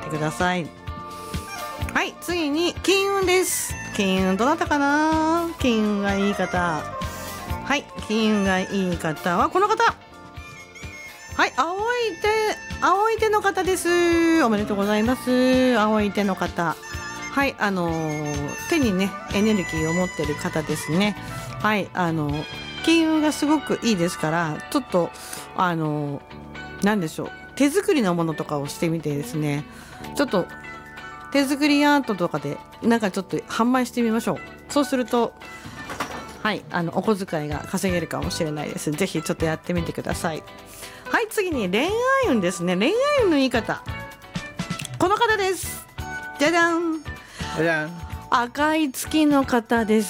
てください。はい、次に金運です。金運どなたかな。金運がいい方、はい、金運がいい方はこの方、はい、青い手の方です。おめでとうございます。青い手の方、はい、手にねエネルギーを持ってる方ですね。はい、金運がすごくいいですから、ちょっとなんでしょう、手作りのものとかをしてみてですね、ちょっと手作りアートとかでなんかちょっと販売してみましょう。そうすると、はい、お小遣いが稼げるかもしれないです。ぜひちょっとやってみてください。はい、次に恋愛運ですね。恋愛運のいい方、この方です。じゃじゃん、 じゃじゃん。 赤い月の方です。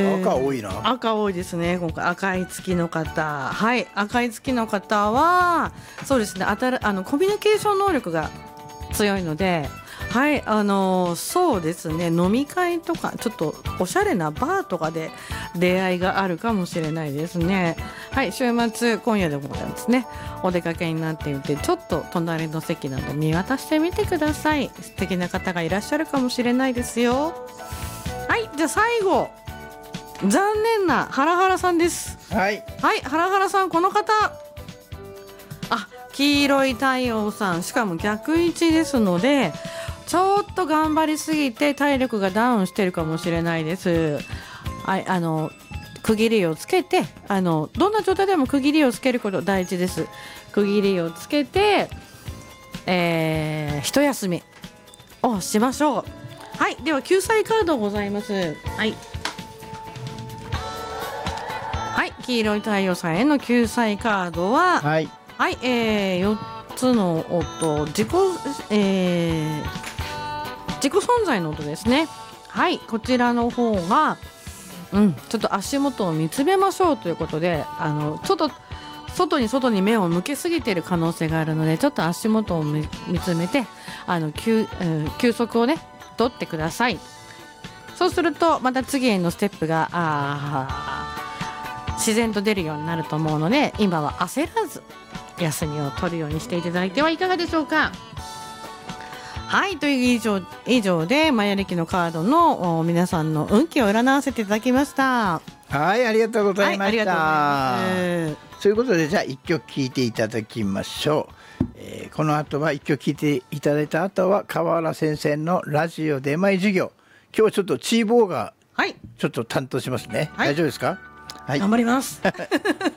赤多いな。 赤多いですね。今回赤い月の方、はい、赤い月の方はそうですね、コミュニケーション能力が強いので、はい、そうですね、飲み会とかちょっとおしゃれなバーとかで出会いがあるかもしれないですね。はい、週末今夜でございますね、お出かけになってみて、ちょっと隣の席など見渡してみてください。素敵な方がいらっしゃるかもしれないですよ。はい、じゃあ最後、残念なハラハラさんです。 はい、 はい、ハラハラさん、この方、黄色い太陽さん、しかも逆位置ですので、ちょっと頑張りすぎて体力がダウンしてるかもしれないです。はい、区切りをつけて、どんな状態でも区切りをつけること大事です。区切りをつけて、一休みをしましょう。はい、では救済カードございます。はい、はい、黄色い太陽さんへの救済カードは、 はい、 はい、4つの音、自己存在の音ですね。はい、こちらの方が、ちょっと足元を見つめましょうということで、ちょっと外に目を向けすぎている可能性があるので、ちょっと足元を見つめて、休息をね取ってください。そうするとまた次へのステップが自然と出るようになると思うので、今は焦らず休みを取るようにしていただいてはいかがでしょうか。はい、という以上でマヤ暦のカードの皆さんの運気を占わせていただきました。 はい、ありがとうございました。 はい、ありがとうございます。 ということで、じゃあ一曲聴いていただきましょう。この後は一曲聴いていただいた後は川原先生のラジオ出前授業。今日はちょっとチーボーがちょっと担当しますね。 はい、 大丈夫ですか？はい、 頑張ります。